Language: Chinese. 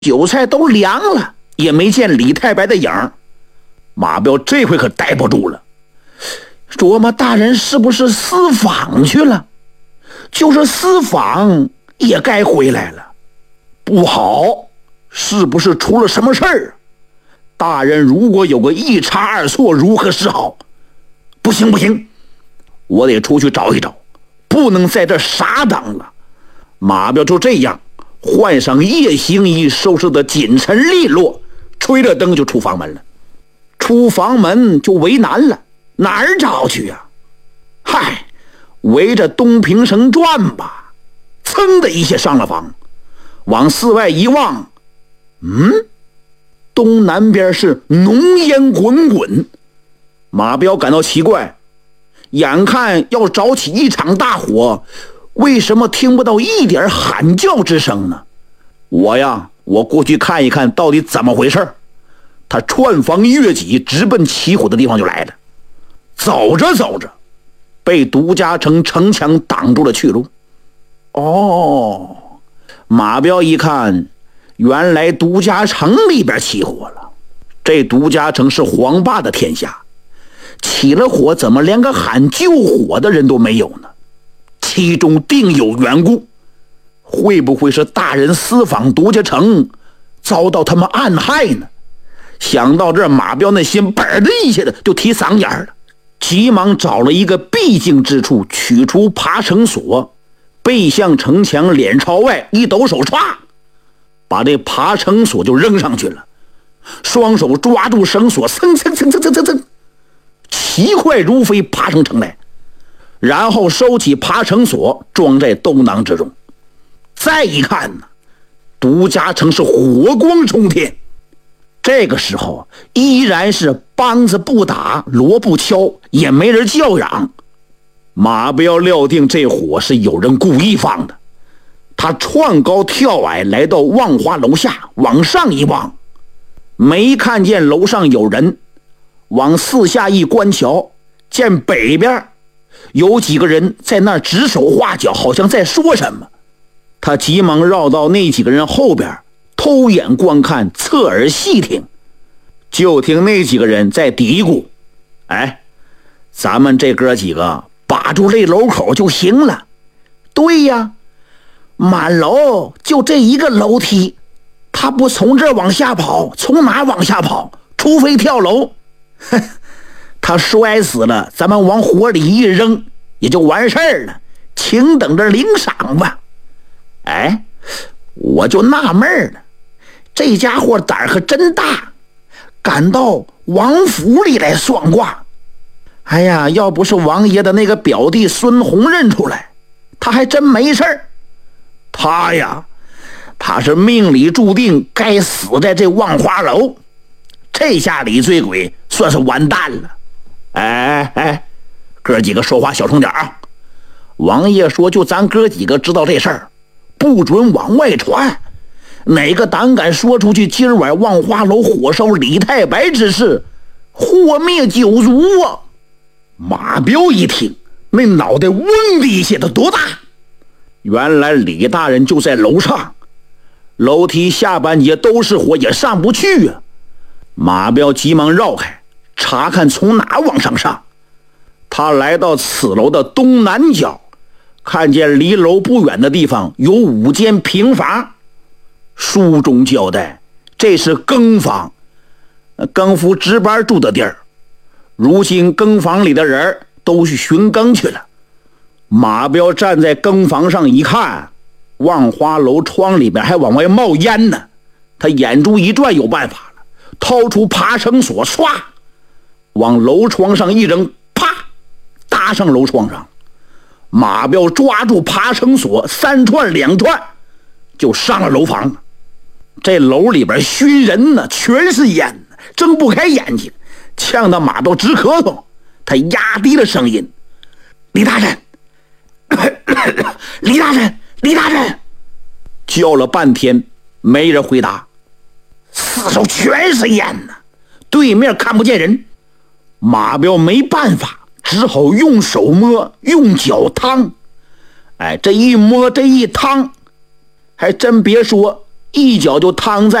韭菜都凉了，也没见李太白的影儿。马彪这回可待不住了，琢磨大人是不是私访去了？就是私访也该回来了。不好，是不是出了什么事儿？大人如果有个一差二错，如何是好？不行不行，我得出去找一找，不能在这傻等了。马彪就这样换上夜行衣，收拾得紧沉利落，吹着灯就出房门了。出房门就为难了，哪儿找去呀？嗨，围着东平城转吧。噌的一下上了房，往寺外一望，东南边是浓烟滚滚。马彪感到奇怪，眼看要着起一场大火，为什么听不到一点喊叫之声呢？我过去看一看到底怎么回事。他穿房越脊，直奔起火的地方就来了。走着走着，被独家城城墙挡住了去路。马彪一看，原来独家城里边起火了。这独家城是黄霸的天下，起了火怎么连个喊救火的人都没有呢？其中定有缘故。会不会是大人私访独家城，遭到他们暗害呢？想到这儿，马彪那心嘣的一下的就提嗓眼了，急忙找了一个僻静之处，取出爬绳索，背向城墙，脸朝外，一抖手歘，把这爬绳索就扔上去了。双手抓住绳索，蹭蹭蹭蹭蹭蹭蹭，奇快如飞爬上城来，然后收起爬绳索，装在兜囊之中。再一看呢，独家城是火光冲天。这个时候依然是梆子不打，锣不敲，也没人叫嚷。马彪料定这火是有人故意放的，他窜高跳矮来到望花楼下，往上一望，没看见楼上有人，往四下一观瞧，见北边有几个人在那儿指手画脚，好像在说什么。他急忙绕到那几个人后边，偷眼观看，侧耳细听，就听那几个人在嘀咕：咱们这哥几个把住这楼口就行了。对呀，满楼就这一个楼梯，他不从这儿往下跑，从哪往下跑？除非跳楼。他摔死了，咱们往火里一扔，也就完事儿了，请等着领赏吧。我就纳闷了，这家伙胆儿可真大，敢到王府里来算卦。要不是王爷的那个表弟孙弘认出来，他还真没事儿。他是命里注定该死在这望花楼，这下李醉鬼算是完蛋了。哥几个说话小声点啊！王爷说就咱哥几个知道这事儿，不准往外传，哪个胆敢说出去今晚望花楼火烧李太白之事，祸灭九族啊！马彪一听，那脑袋嗡的一下的多大？原来李大人就在楼上，楼梯下半截都是火，也上不去啊！马彪急忙绕开，查看从哪往上上。他来到此楼的东南角，看见离楼不远的地方有5间平房，书中交代这是更房，更夫值班住的地儿。如今更房里的人都去巡更去了。马彪站在更房上一看，望花楼窗里边还往外冒烟呢。他眼珠一转，有办法了，掏出爬绳索，唰往楼窗上一扔，啪搭上楼窗上。马彪抓住爬绳索，3串2串就上了楼房。这楼里边熏人呢，全是烟，睁不开眼睛，呛得马彪直咳嗽。他压低了声音：李大人李大人李大人！叫了半天没人回答，四周全是烟呢，对面看不见人。马彪没办法，只好用手摸，用脚趟。这一摸这一趟，还真别说， 一脚就躺在